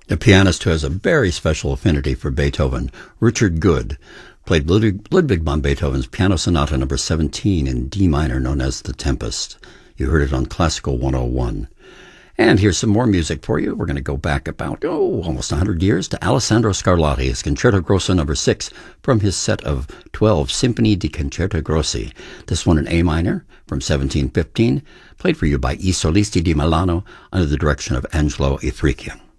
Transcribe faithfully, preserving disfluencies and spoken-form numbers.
A pianist who has a very special affinity for Beethoven, Richard Good, played Ludwig, Ludwig van Beethoven's Piano Sonata number seventeen in D minor, known as The Tempest. You heard it on Classical one oh one. And here's some more music for you. We're going to go back about, oh, almost one hundred years to Alessandro Scarlatti, his Concerto Grosso number six from his set of twelve Symphonie di Concerti Grossi. This one in A minor from seventeen fifteen, played for you by I Solisti di Milano under the direction of Angelo Ifriqian.